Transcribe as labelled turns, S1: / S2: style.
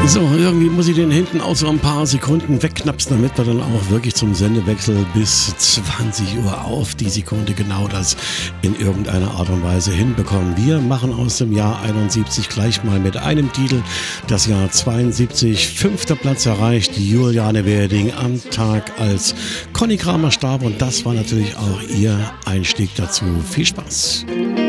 S1: So, irgendwie muss ich den hinten auch so ein paar Sekunden wegknapsen, damit wir dann auch wirklich zum Sendewechsel bis 20 Uhr auf die Sekunde genau das in irgendeiner Art und Weise hinbekommen. Wir machen aus dem Jahr 71 gleich mal mit einem Titel das Jahr 72. 5. Platz erreicht Juliane Werding am Tag, als Conny Kramer starb, und das war natürlich auch ihr Einstieg dazu. Viel Spaß.